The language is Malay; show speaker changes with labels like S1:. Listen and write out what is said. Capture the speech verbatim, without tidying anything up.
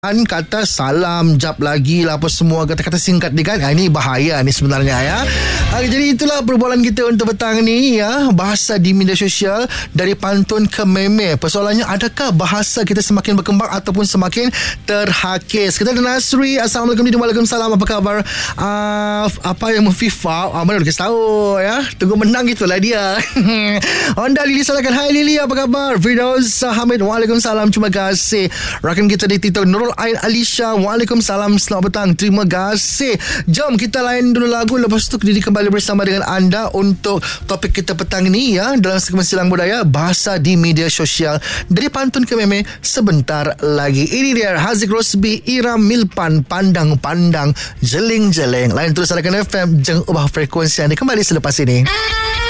S1: Kata salam, jap lagi lah, apa semua kata-kata singkat ni kan. Ha, ini bahaya ni sebenarnya ya. Ha, jadi itulah perbualan kita untuk petang ni ya. Bahasa di media sosial dari pantun ke meme. Persoalannya, adakah bahasa kita semakin berkembang ataupun semakin terhakis? Kita ada Nasri. Assalamualaikum. Waalaikumsalam. Apa khabar? Uh, apa yang FIFA? Ah, mana boleh kasih tahu ya. Tunggu menang gitulah dia. Honda Lili silakan. Hai Lili, apa khabar? Firdaus Hamid. Waalaikumsalam. Terima kasih. Rakan kita di TikTok Nurul Ain Alisha. Waalaikumsalam. Selamat petang. Terima kasih. Jom kita lain dulu lagu. Lepas tu kita kembali bersama dengan anda untuk topik kita petang ini ya, dalam segmen Silang Budaya Bahasa di Media Sosial. Dari pantun ke meme sebentar lagi. Ini dia Haziq Rosbi, Ira Milpan, Pandang-pandang, Jeling-jeleng. Lain terus salakan F M. Jangan ubah frekuensi anda. Kembali selepas ini.